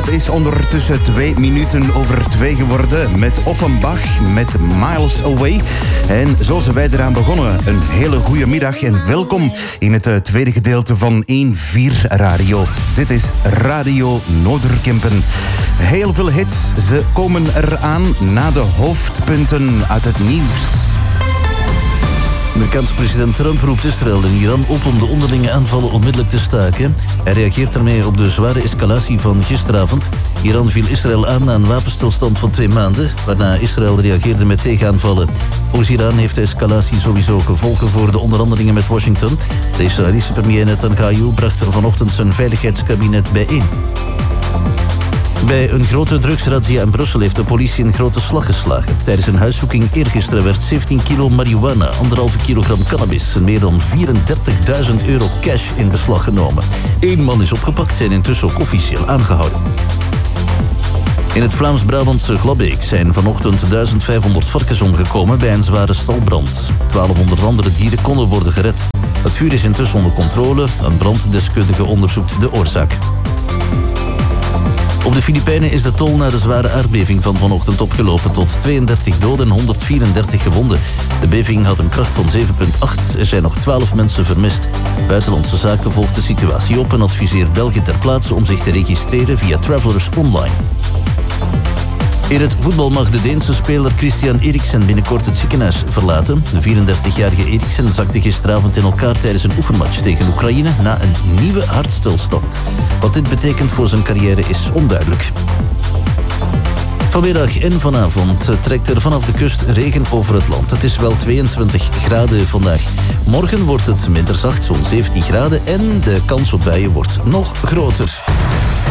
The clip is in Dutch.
Het is ondertussen 2 minuten over 2 geworden met Offenbach met Miles Away. En zo zijn wij eraan begonnen. Een hele goede middag en welkom in het tweede gedeelte van 1-4 Radio. Dit is Radio Noorderkempen. Heel veel hits, ze komen eraan na de hoofdpunten uit het nieuws. Amerikaanse president Trump roept Israël en Iran op om de onderlinge aanvallen onmiddellijk te staken. Hij reageert daarmee op de zware escalatie van gisteravond. Iran viel Israël aan na een wapenstilstand van 2 maanden, waarna Israël reageerde met tegenaanvallen. Volgens Iran heeft de escalatie sowieso gevolgen voor de onderhandelingen met Washington. De Israëlische premier Netanyahu bracht vanochtend zijn veiligheidskabinet bijeen. Bij een grote drugsrazzia in Brussel heeft de politie een grote slag geslagen. Tijdens een huiszoeking eergisteren werd 17 kilo marihuana, 1,5 kilogram cannabis en meer dan €34.000 cash in beslag genomen. 1 man is opgepakt en intussen ook officieel aangehouden. In het Vlaams-Brabantse Glabbeek zijn vanochtend 1500 varkens omgekomen bij een zware stalbrand. 1200 andere dieren konden worden gered. Het vuur is intussen onder controle. Een branddeskundige onderzoekt de oorzaak. Op de Filipijnen is de tol na de zware aardbeving van vanochtend opgelopen tot 32 doden en 134 gewonden. De beving had een kracht van 7,8. Er zijn nog 12 mensen vermist. Buitenlandse Zaken volgt de situatie op en adviseert België ter plaatse om zich te registreren via Travelers Online. In het voetbal mag de Deense speler Christian Eriksen binnenkort het ziekenhuis verlaten. De 34-jarige Eriksen zakte gisteravond in elkaar tijdens een oefenmatch tegen Oekraïne na een nieuwe hartstilstand. Wat dit betekent voor zijn carrière is onduidelijk. Vanmiddag en vanavond trekt er vanaf de kust regen over het land. Het is wel 22 graden vandaag. Morgen wordt het minder zacht, zo'n 17 graden en de kans op buien wordt nog groter.